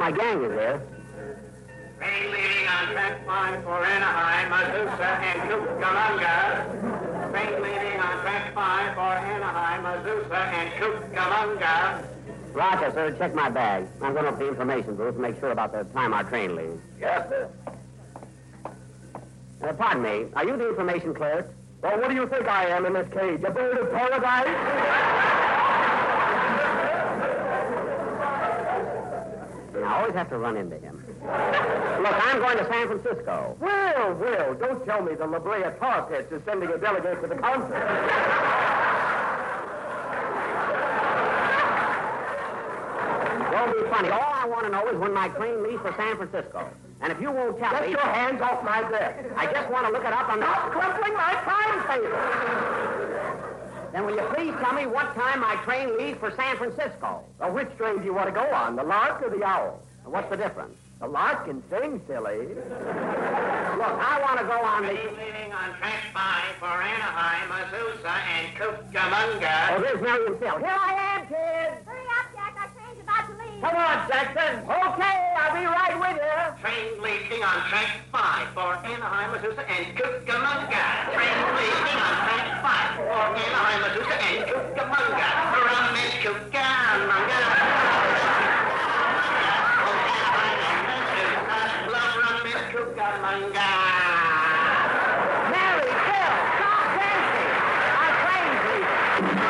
my gang is here. Train leaving on track 5 for Anaheim, Azusa, and Cucamonga. Train leaving on track 5 for Anaheim, Azusa, and Cucamonga. Roger, sir. Check my bag. I'm going up the information booth to make sure about the time our train leaves. Yes, sir. Pardon me. Are you the information clerk? Well, what do you think I am in this cage? A bird of paradise? I always have to run into him. Look, I'm going to San Francisco. Well, don't tell me the La Brea Tar Pits is sending a delegate to the concert. Don't be funny. All I want to know is when my train leaves for San Francisco. And if you won't tell Get me... your hands off my desk. I just want to look it up on the... Stop crumpling my timetable. Then will you please tell me what time my train leaves for San Francisco? Now, which train do you want to go on, the Lark or the Owl? What's the difference? The Lark can sing, silly. Look, I want to go on the... Train leaving on track 5 for Anaheim, Azusa, and Cucamonga. Oh, here's Marion Phil. Here I am, kids. Hurry up, Jack. Our train's about to leave. Come on, Jackson. Okay, I'll be right with you. Train leaving on track 5 for Anaheim, Azusa, and Cucamonga. Train leaving on track 5 for Anaheim, Azusa, and Cucamonga. Rum and Cucamonga. Rum and Cucamonga.